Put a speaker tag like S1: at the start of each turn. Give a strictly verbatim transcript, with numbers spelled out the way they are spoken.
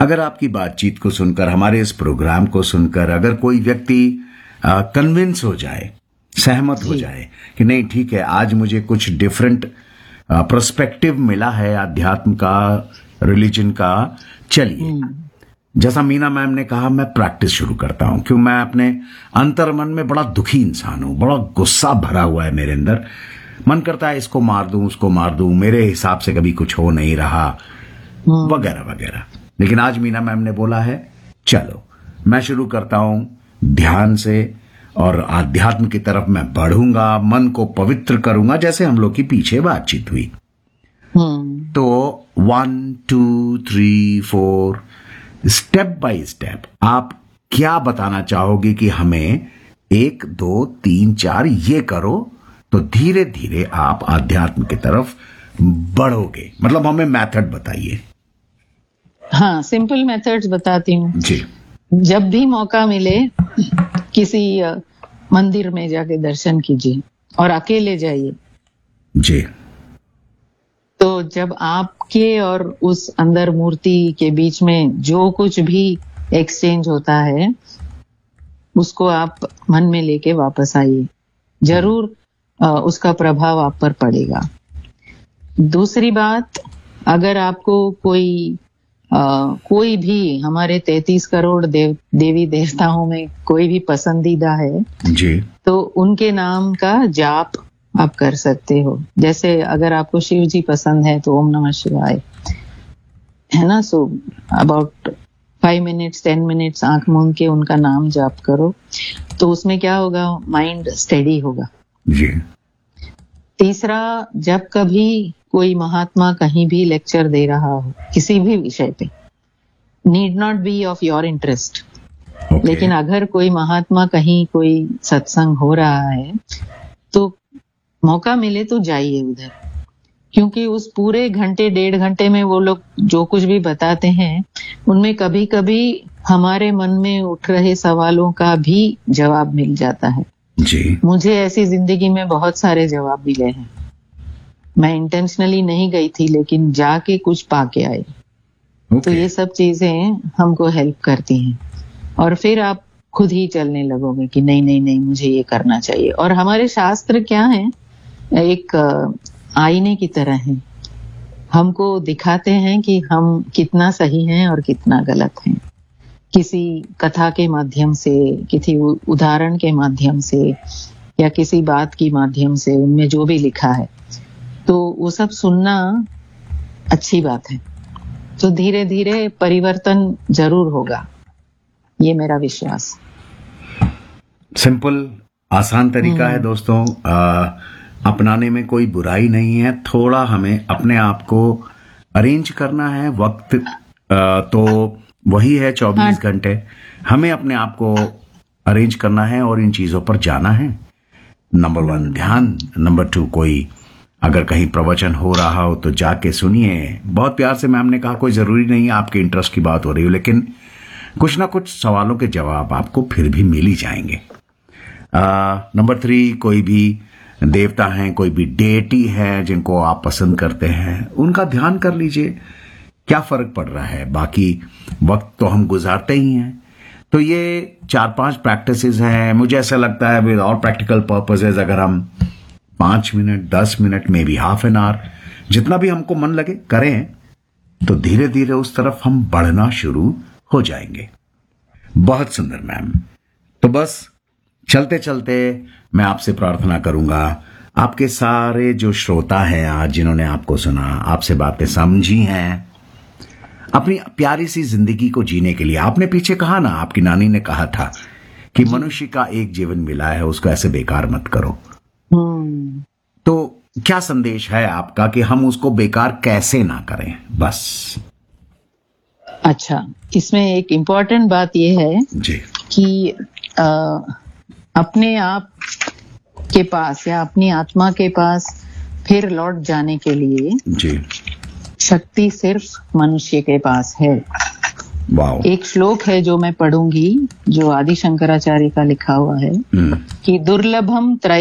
S1: अगर आपकी बातचीत को सुनकर, हमारे इस प्रोग्राम को सुनकर अगर कोई व्यक्ति कन्विंस हो जाए, सहमत हो जाए कि नहीं ठीक है, आज मुझे कुछ डिफरेंट पर्सपेक्टिव मिला है अध्यात्म का, रिलीजन का, चलिए, जैसा मीना मैम ने कहा, मैं प्रैक्टिस शुरू करता हूं, क्यों मैं अपने अंतर मन में बड़ा दुखी इंसान हूं, बड़ा गुस्सा भरा हुआ है मेरे अंदर, मन करता है इसको मार दूं, उसको मार दूं, मेरे हिसाब से कभी कुछ हो नहीं रहा, वगैरह वगैरह। लेकिन आज मीना मैम ने बोला है चलो मैं शुरू करता हूं ध्यान से, और आध्यात्म की तरफ मैं बढ़ूंगा, मन को पवित्र करूंगा, जैसे हम लोग की पीछे बातचीत हुई। तो one two three four, step by step आप क्या बताना चाहोगे कि हमें एक दो तीन चार ये करो, तो धीरे धीरे आप आध्यात्म की तरफ बढ़ोगे? मतलब हमें मेथड बताइए।
S2: हाँ, सिंपल मेथड्स बताती हूँ
S1: जी।
S2: जब भी मौका मिले किसी मंदिर में जाके दर्शन कीजिए, और अकेले जाइए
S1: जी।
S2: तो जब आपके और उस अंदर मूर्ति के बीच में जो कुछ भी एक्सचेंज होता है, उसको आप मन में लेके वापस आइए, जरूर उसका प्रभाव आप पर पड़ेगा। दूसरी बात, अगर आपको कोई आ, कोई भी हमारे तैंतीस करोड़ देव, देवी देवताओं में कोई भी पसंदीदा है
S1: जी, तो
S2: उनके नाम का जाप आप कर सकते हो। जैसे अगर आपको शिव जी पसंद है तो ओम नमः शिवाय, है ना, so about five minutes ten minutes आंख मूंद के उनका नाम जाप करो, तो उसमें क्या होगा, माइंड स्टेडी होगा
S1: जी।
S2: तीसरा, जब कभी कोई महात्मा कहीं भी लेक्चर दे रहा हो किसी भी विषय पे, need not be of your interest, लेकिन अगर कोई महात्मा कहीं कोई सत्संग हो रहा है तो मौका मिले तो जाइए उधर, क्योंकि उस पूरे घंटे डेढ़ घंटे में वो लोग जो कुछ भी बताते हैं, उनमें कभी कभी हमारे मन में उठ रहे सवालों का भी जवाब मिल जाता है
S1: जी।
S2: मुझे ऐसी जिंदगी में बहुत सारे जवाब मिले हैं। मैं इंटेंशनली नहीं गई थी, लेकिन जाके कुछ पाके आई। okay. तो ये सब चीजें हमको हेल्प करती हैं, और फिर आप खुद ही चलने लगोगे कि नहीं नहीं नहीं मुझे ये करना चाहिए। और हमारे शास्त्र क्या है, एक आईने की तरह है, हमको दिखाते हैं कि हम कितना सही हैं और कितना गलत हैं। किसी कथा के माध्यम से, किसी उदाहरण के माध्यम से, या किसी बात की माध्यम से, उनमें जो भी लिखा है, तो वो सब सुनना अच्छी बात है। तो धीरे धीरे परिवर्तन जरूर होगा, ये मेरा विश्वास।
S1: सिंपल आसान तरीका है दोस्तों, आ, अपनाने में कोई बुराई नहीं है। थोड़ा हमें अपने आप को अरेंज करना है, वक्त आ, तो वही है चौबीस घंटे, हमें अपने आप को अरेंज करना है और इन चीजों पर जाना है। नंबर वन ध्यान, नंबर टू कोई अगर कहीं प्रवचन हो रहा हो तो जाके सुनिए। बहुत प्यार से मैम ने कहा कोई जरूरी नहीं आपके इंटरेस्ट की बात हो रही हो, लेकिन कुछ ना कुछ सवालों के जवाब आपको फिर भी मिल ही जाएंगे। नंबर थ्री, कोई भी देवता हैं, कोई भी डेटी है जिनको आप पसंद करते हैं, उनका ध्यान कर लीजिए, क्या फर्क पड़ रहा है, बाकी वक्त तो हम गुजारते ही हैं। तो ये चार पांच प्रैक्टिसेस हैं। मुझे ऐसा लगता है विद और प्रैक्टिकल पर्पसेस, अगर हम पांच मिनट दस मिनट में भी हाफ एन आवर, जितना भी हमको मन लगे करें, तो धीरे धीरे उस तरफ हम बढ़ना शुरू हो जाएंगे। बहुत सुंदर मैम। तो बस चलते चलते मैं आपसे प्रार्थना करूंगा, आपके सारे जो श्रोता हैं आज जिन्होंने आपको सुना, आपसे बातें समझी हैं, अपनी प्यारी सी जिंदगी को जीने के लिए, आपने पीछे कहा ना, आपकी नानी ने कहा था कि मनुष्य का एक जीवन मिला है, उसको ऐसे बेकार मत करो। तो क्या संदेश है आपका कि हम उसको बेकार कैसे ना करें? बस
S2: अच्छा, इसमें एक इम्पोर्टेंट बात यह है
S1: जी
S2: कि आ, अपने आप के पास या अपनी आत्मा के पास फिर लौट जाने के लिए
S1: जी
S2: शक्ति सिर्फ मनुष्य के पास है।
S1: वाओ।
S2: एक श्लोक है जो मैं पढ़ूंगी, जो आदि शंकराचार्य का लिखा हुआ है कि दुर्लभम त्रय